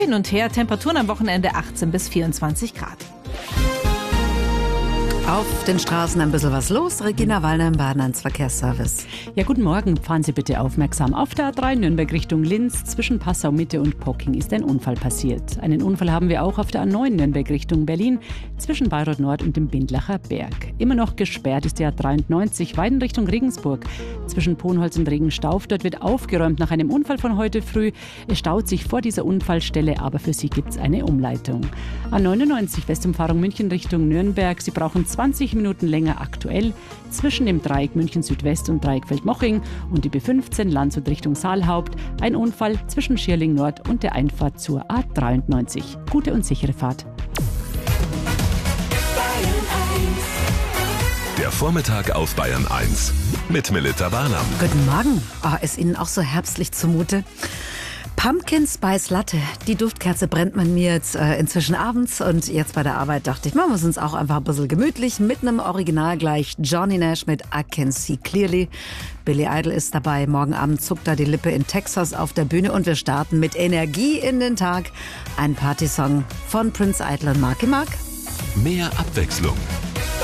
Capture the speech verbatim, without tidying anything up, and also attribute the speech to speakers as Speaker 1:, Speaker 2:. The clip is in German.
Speaker 1: Hin und her, Temperaturen am Wochenende achtzehn bis vierundzwanzig Grad.
Speaker 2: Auf den Straßen ein bisschen was los. Regina Wallner im Baden Verkehrsservice.
Speaker 3: Ja, guten Morgen. Fahren Sie bitte aufmerksam. Auf der A drei Nürnberg Richtung Linz zwischen Passau Mitte und Pocking ist ein Unfall passiert. Einen Unfall haben wir auch auf der A neun Nürnberg Richtung Berlin zwischen Bayreuth Nord und dem Bindlacher Berg. Immer noch gesperrt ist die A dreiundneunzig Weiden Richtung Regensburg zwischen Ponholz und Regenstauf. Dort wird aufgeräumt nach einem Unfall von heute früh. Es staut sich vor dieser Unfallstelle, aber für Sie gibt es eine Umleitung. A neunundneunzig Westumfahrung München Richtung Nürnberg. Sie brauchen zwanzig Minuten länger aktuell zwischen dem Dreieck München Südwest und Dreieck Feldmoching und die B fünfzehn Landshut Richtung Saalhaupt. Ein Unfall zwischen Schierling Nord und der Einfahrt zur A dreiundneunzig. Gute und sichere Fahrt.
Speaker 4: Der Vormittag auf Bayern eins mit Melita Barnum.
Speaker 2: Guten Morgen. Oh, ist Ihnen auch so herbstlich zumute? Pumpkin Spice Latte, die Duftkerze brennt man mir jetzt äh, inzwischen abends und jetzt bei der Arbeit dachte ich, machen wir es uns auch einfach ein bisschen gemütlich mit einem Original gleich. Johnny Nash mit I Can See Clearly. Billy Idol ist dabei. Morgen Abend zuckt er die Lippe in Texas auf der Bühne und wir starten mit Energie in den Tag. Ein Partysong von Prince Idol und Marky Mark.
Speaker 4: Mehr Abwechslung